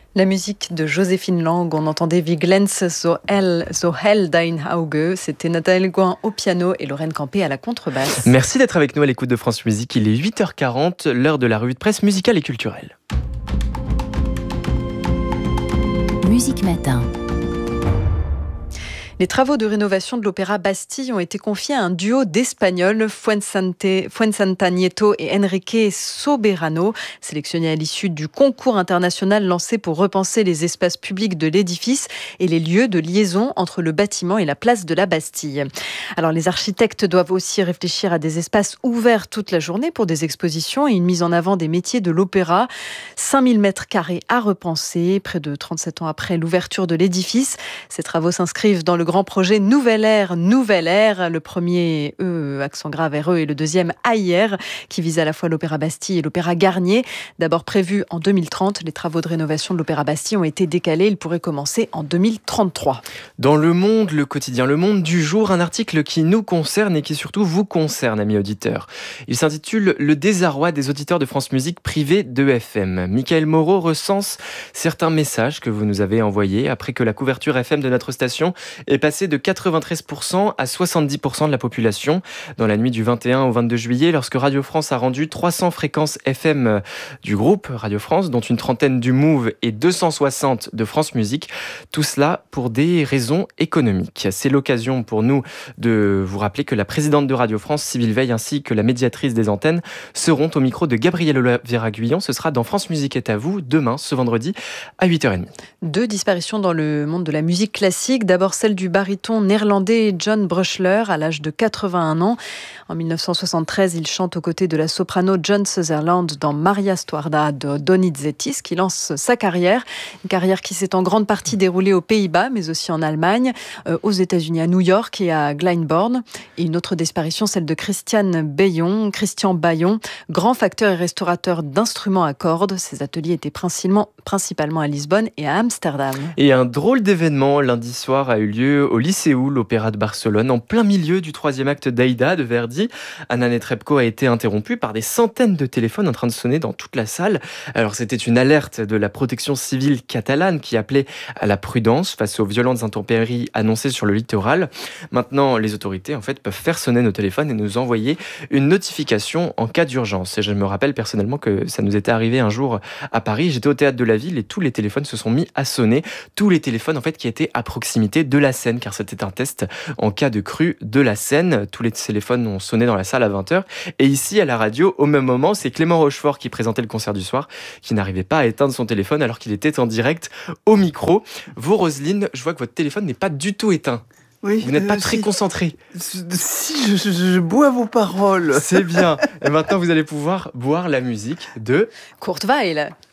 La musique de Joséphine Lang, on entendait Wie glänzt so hell dein Auge. C'était Nathalie Gouin au piano et Lorraine Campé à la contrebasse. Merci d'être avec nous à l'écoute de France Musique. Il est 8h40, l'heure de la revue de presse musicale et culturelle. Musique Matin. Les travaux de rénovation de l'Opéra Bastille ont été confiés à un duo d'Espagnols, Fuensanta Nieto et Enrique Soberano, sélectionnés à l'issue du concours international lancé pour repenser les espaces publics de l'édifice et les lieux de liaison entre le bâtiment et la place de la Bastille. Alors les architectes doivent aussi réfléchir à des espaces ouverts toute la journée pour des expositions et une mise en avant des métiers de l'opéra. 5000 mètres carrés à repenser, près de 37 ans après l'ouverture de l'édifice. Ces travaux s'inscrivent dans le grand projet Nouvelle Ère. Le premier accent grave RE et le deuxième AIR, qui vise à la fois l'Opéra Bastille et l'Opéra Garnier. D'abord prévu en 2030, les travaux de rénovation de l'Opéra Bastille ont été décalés. Ils pourraient commencer en 2033. Dans Le Monde, le quotidien Le Monde du jour, un article qui nous concerne et qui surtout vous concerne, amis auditeurs. Il s'intitule « Le désarroi des auditeurs de France Musique privés de FM ». Michael Moreau recense certains messages que vous nous avez envoyés après que la couverture FM de notre station est passée de 93% à 70% de la population dans la nuit du 21 au 22 juillet lorsque Radio France a rendu 300 fréquences FM du groupe Radio France, dont une trentaine du Move et 260 de France Musique. Tout cela pour des raisons économiques. C'est l'occasion pour nous de vous rappeler que la présidente de Radio France, Sybille Veil, ainsi que la médiatrice des antennes seront au micro de Gabriel Oliveira-Guyon. Ce sera dans France Musique est à vous, demain, ce vendredi, à 8h30. 2 disparitions dans le monde de la musique classique. D'abord celle du baryton néerlandais John Brushler à l'âge de 81 ans. En 1973, il chante aux côtés de la soprano John Sutherland dans Maria Stuarda de Donizetti, qui lance sa carrière. Une carrière qui s'est en grande partie déroulée aux Pays-Bas, mais aussi en Allemagne, aux États-Unis, à New York et à Glyndebourne. Et une autre disparition, celle de Christian Bayon, grand facteur et restaurateur d'instruments à cordes. Ses ateliers étaient principalement à Lisbonne et à Amsterdam. Et un drôle d'événement lundi soir a eu lieu au Lycéum, l'Opéra de Barcelone, en plein milieu du 3e acte d'Aïda de Verdi. Anna Netrebko a été interrompue par des centaines de téléphones en train de sonner dans toute la salle. Alors c'était une alerte de la protection civile catalane qui appelait à la prudence face aux violentes intempéries annoncées sur le littoral. Maintenant, les autorités peuvent faire sonner nos téléphones et nous envoyer une notification en cas d'urgence. Et je me rappelle personnellement que ça nous était arrivé un jour à Paris. J'étais au théâtre de la ville et tous les téléphones se sont mis à sonner. Tous les téléphones qui étaient à proximité de la Seine, car c'était un test en cas de crue de la Seine. Tous les téléphones ont sonné dans la salle à 20h. Et ici, à la radio, au même moment, c'est Clément Rochefort qui présentait le concert du soir, qui n'arrivait pas à éteindre son téléphone alors qu'il était en direct au micro. Vous, Roselyne, je vois que votre téléphone n'est pas du tout éteint. Oui, vous n'êtes pas très concentré. Si, je bois vos paroles. C'est bien. Et maintenant, vous allez pouvoir boire la musique de Kurt Weill.